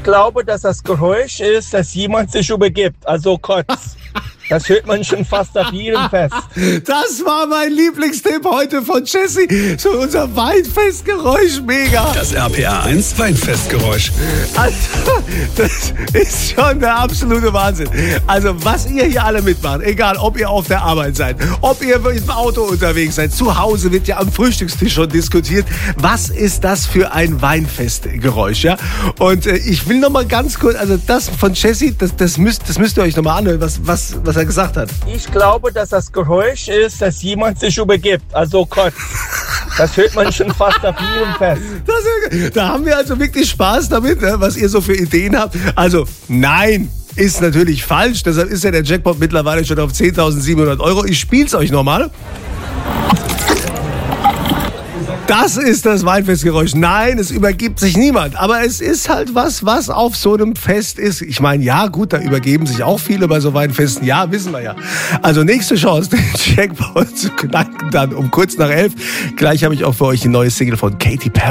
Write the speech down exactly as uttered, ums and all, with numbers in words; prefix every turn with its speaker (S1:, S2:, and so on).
S1: Ich glaube, dass das Geräusch ist, dass jemand sich übergibt, also kotzt. Das hört man schon fast auf jedem Fest.
S2: Das war mein Lieblingstipp heute von Jesse. So unser Weinfestgeräusch, mega.
S3: Das R P R eins Weinfestgeräusch.
S2: Also, das ist schon der absolute Wahnsinn. Also, was ihr hier alle mitmacht, egal ob ihr auf der Arbeit seid, ob ihr im Auto unterwegs seid, zu Hause wird ja am Frühstückstisch schon diskutiert. Was ist das für ein Weinfestgeräusch, ja? Und äh, ich will noch mal ganz kurz, also das von Jesse, das, das, müsst, das müsst ihr euch noch mal anhören, was, was, was er gesagt hat.
S1: Ich glaube, dass das Geräusch ist, dass jemand sich übergibt, also kotzt. Das hört man schon fast auf jedem Fest.
S2: Das, da haben wir also wirklich Spaß damit, ne, was ihr so für Ideen habt. Also, nein, ist natürlich falsch. Deshalb ist ja der Jackpot mittlerweile schon auf zehntausendsiebenhundert Euro. Ich spiel's euch nochmal. Das ist das Weinfestgeräusch. Nein, es übergibt sich niemand. Aber es ist halt was, was auf so einem Fest ist. Ich meine, ja, gut, da übergeben sich auch viele bei so Weinfesten. Ja, wissen wir ja. Also nächste Chance, den Jackpot zu knacken dann um kurz nach elf. Gleich habe ich auch für euch die neue Single von Katy Perry.